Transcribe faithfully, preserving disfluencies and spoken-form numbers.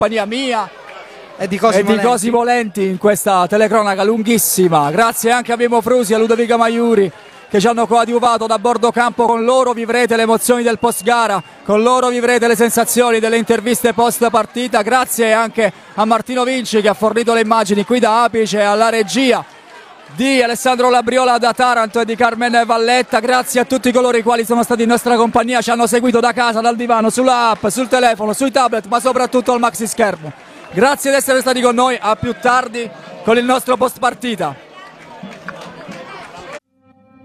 compagnia mia e di Cosi, e di Cosi Volenti in questa telecronaca lunghissima. Grazie anche a Mimo Frusi e a Ludovica Maiuri che ci hanno coadiuvato da bordo campo. Con loro vivrete le emozioni del post gara, con loro vivrete le sensazioni delle interviste post partita. Grazie anche a Martino Vinci che ha fornito le immagini qui da Apice, alla regia di Alessandro Labriola da Taranto e di Carmen Valletta. Grazie a tutti coloro i quali sono stati in nostra compagnia, ci hanno seguito da casa, dal divano, sulla app, sul telefono, sui tablet, ma soprattutto al maxi schermo. Grazie di essere stati con noi, a più tardi con il nostro post partita.